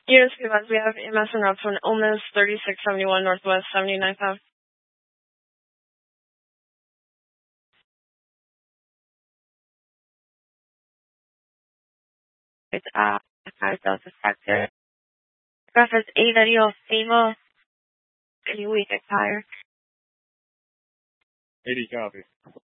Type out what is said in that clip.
Units advised, we have EMS en route to an Illness 3671 Northwest 79th Ave. It's Delta Sector. Reference A that you're stable. Can you wait a tire? 80 copy.